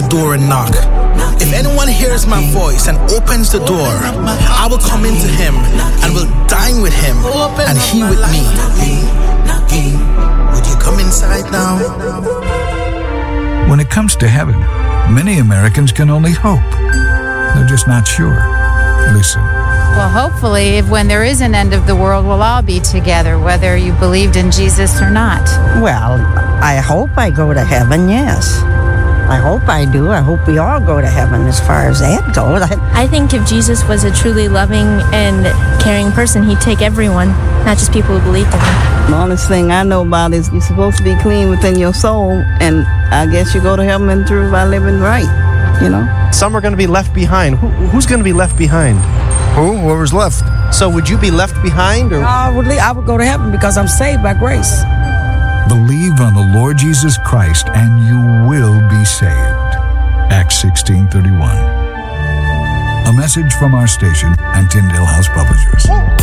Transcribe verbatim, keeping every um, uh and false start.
door and knock. If anyone hears my voice and opens the door, I will come into him and will dine with him and he with me. Would you come inside now? When it comes to heaven, many Americans can only hope. They're just not sure. Listen. Well, hopefully, if when there is an end of the world, we'll all be together, whether you believed in Jesus or not. Well, I hope I go to heaven, yes. I hope I do. I hope we all go to heaven as far as that goes. I think if Jesus was a truly loving and caring person, he'd take everyone, not just people who believed in him. The honest thing I know about is you're supposed to be clean within your soul, and I guess you go to heaven through by living right, you know? Some are going to be left behind. Who, who's going to be left behind? Who? Whoever's left. So would you be left behind? Or? I would, I would go to heaven because I'm saved by grace. Believe on the Lord Jesus Christ and you will be saved. Acts sixteen thirty-one. A message from our station and Tyndale House Publishers.